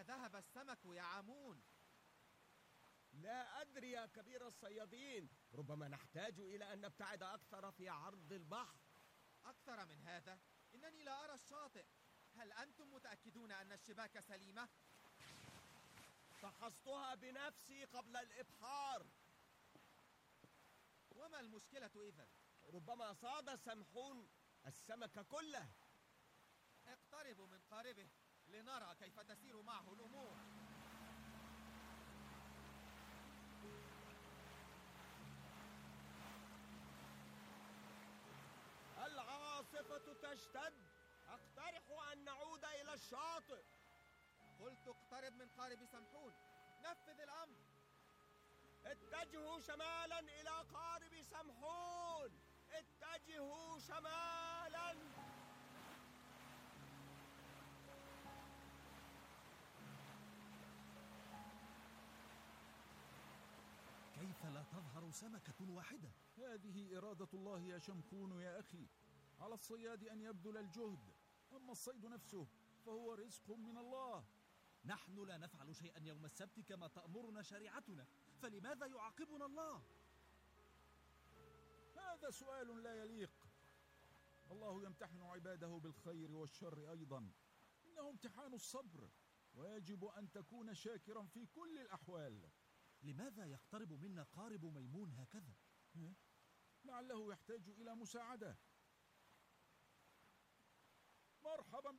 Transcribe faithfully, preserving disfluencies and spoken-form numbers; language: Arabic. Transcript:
ذهب السمك يا عامون؟ لا أدري يا كبير الصيادين، ربما نحتاج إلى أن نبتعد أكثر في عرض البحر. أكثر من هذا؟ إنني لا أرى الشاطئ. هل أنتم متأكدون أن الشباك سليمة؟ فحصتها بنفسي قبل الإبحار. وما المشكلة إذن؟ ربما صاد سمحون السمك كله. اقتربوا من قاربه لنرى كيف تسير معه الأمور. العاصفة تشتد، أقترح أن نعود إلى الشاطئ. قلت اقترب من قارب سمحون، نفذ الأمر. اتجهوا شمالا إلى قارب سمحون، اتجهوا شمالا. كيف لا تظهر سمكة واحدة؟ هذه إرادة الله يا شمخون يا أخي، على الصياد أن يبذل الجهد، أما الصيد نفسه فهو رزق من الله. نحن لا نفعل شيئا يوم السبت كما تأمرنا شريعتنا، فلماذا يعاقبنا الله؟ هذا سؤال لا يليق. الله يمتحن عباده بالخير والشر أيضا، إنه امتحان الصبر، ويجب أن تكون شاكرا في كل الأحوال. لماذا يقترب منا قارب ميمون هكذا؟ لعله يحتاج إلى مساعدة. مرحبا